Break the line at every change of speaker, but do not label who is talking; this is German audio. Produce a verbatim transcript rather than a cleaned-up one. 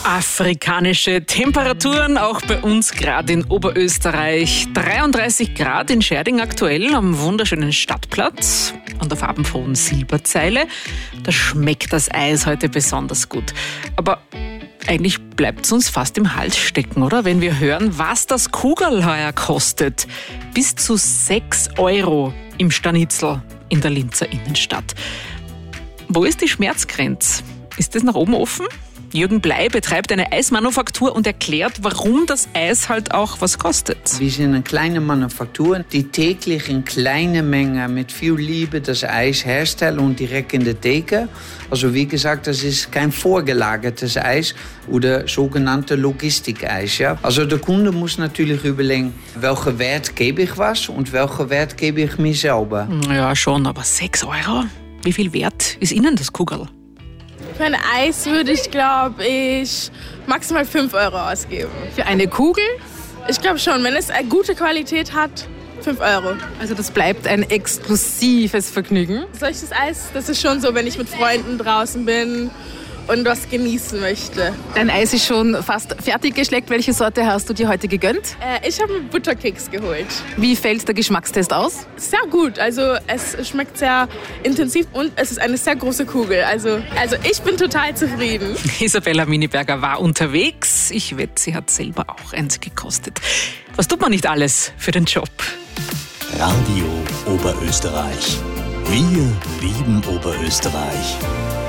Afrikanische Temperaturen, auch bei uns gerade in Oberösterreich. dreiunddreißig Grad in Scherding aktuell am wunderschönen Stadtplatz an der farbenfrohen Silberzeile. Da schmeckt das Eis heute besonders gut. Aber eigentlich bleibt es uns fast im Hals stecken, oder? Wenn wir hören, was das Kugell heuer kostet. Bis zu sechs Euro im Stanitzl in der Linzer Innenstadt. Wo ist die Schmerzgrenze? Ist das nach oben offen? Jürgen Bley betreibt eine Eismanufaktur und erklärt, warum das Eis halt auch was kostet.
Wir sind eine kleine Manufaktur, die täglich in kleine Mengen mit viel Liebe das Eis herstellen und direkt in der Theke. Also wie gesagt, das ist kein vorgelagertes Eis oder sogenannte Logistikeis. Ja? Also der Kunde muss natürlich überlegen, welchen Wert gebe ich was und welchen Wert gebe ich mir selber.
Ja schon, aber sechs Euro? Wie viel wert ist Ihnen das Kugell?
Für ein Eis würde ich, glaube ich, maximal fünf Euro ausgeben.
Für eine Kugel?
Ich glaube schon, wenn es eine gute Qualität hat, fünf Euro.
Also das bleibt ein exklusives Vergnügen.
Solches Eis, das ist schon so, wenn ich mit Freunden draußen bin und was genießen möchte.
Dein Eis ist schon fast fertig geschleckt. Welche Sorte hast du dir heute gegönnt?
Äh, ich habe einen Butterkeks geholt.
Wie fällt der Geschmackstest aus?
Sehr gut. Also es schmeckt sehr intensiv und es ist eine sehr große Kugel. Also, also ich bin total zufrieden.
Isabella Miniberger war unterwegs. Ich wette, sie hat selber auch eins gekostet. Was tut man nicht alles für den Job?
Radio Oberösterreich. Wir lieben Oberösterreich.